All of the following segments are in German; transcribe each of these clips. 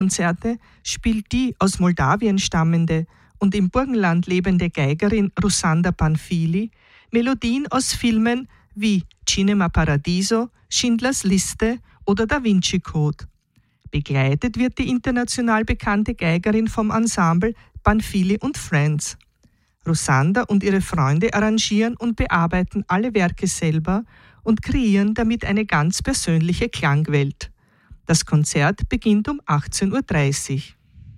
Konzerte spielt die aus Moldawien stammende und im Burgenland lebende Geigerin Rusanda Panfili Melodien aus Filmen wie Cinema Paradiso, Schindlers Liste oder Da Vinci Code. Begleitet wird die international bekannte Geigerin vom Ensemble Panfili und Friends. Rusanda und ihre Freunde arrangieren und bearbeiten alle Werke selber und kreieren damit eine ganz persönliche Klangwelt. Das Konzert beginnt um 18.30 Uhr.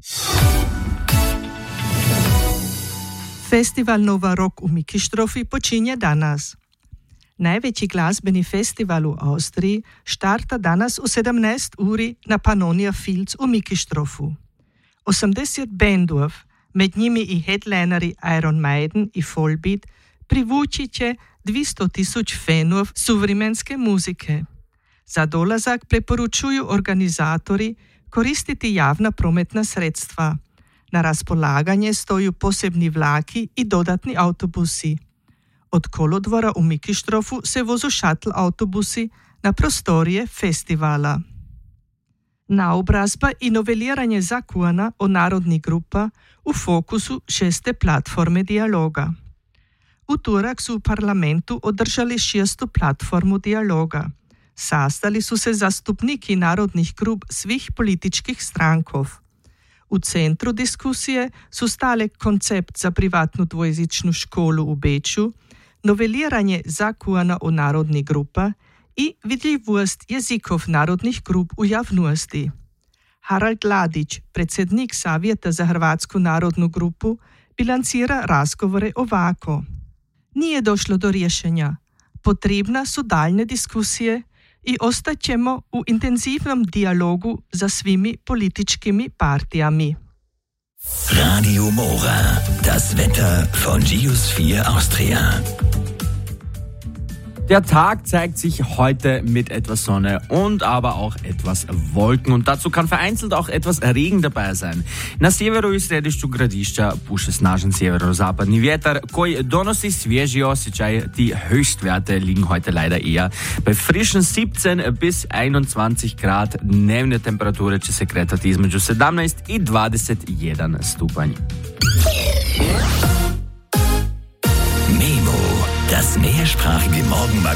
Festival Nova Rock u Mikistrofi počinje danas. Najveći glazbeni festival u Austriji starta danas u 17 uri na Pannonia Fields u Mikistrofu. 80 bendov, med njimi i headlineri Iron Maiden i Volbeat, privući će 200,000 fanov suvremenske muzike. Za dolazak preporučuju organizatori koristiti javna prometna sredstva. Na raspolaganje stoju posebni vlaki i dodatni autobusi. Od kolodvora u Mikistrofu se vozu šatl autobusi na prostorije festivala. Naobrazba i noveliranje zakona o narodnih grupa u fokusu 6. platforme dijaloga. U torek su u parlamentu održali 6. platformu dijaloga. Sastali su se zastupniki narodnih grup svih političkih strankov. U centru diskusije su stale koncept za privatnu dvojezičnu školu u Beču, noveliranje zakona o narodnih grupa i vidljivost jezikov narodnih grup u javnosti. Harald Ladić, predsednik Savjeta za Hrvatsku narodnu grupu, bilancira razgovore ovako. Nije došlo do rješenja. Potrebna su daljne diskusije i ostaćemo u intenzivnom dijalogu za svimi političkimi partijami. Radio Mora, das Wetter von Gius 4 Austria. Der Tag zeigt sich heute mit etwas Sonne und aber auch etwas Wolken. Und dazu kann vereinzelt auch etwas Regen dabei sein. Na sjeveru i središću gradišća puše snažan sjeverozapadni vjetar koji donosi svježi osjećaj. Die Höchstwerte liegen heute leider eher bei frischen 17 bis 21 grad. Dnevne temperature će se kretati između 17 i 21 stupanj. Memo, das mehrsprachige Morgenmagazin.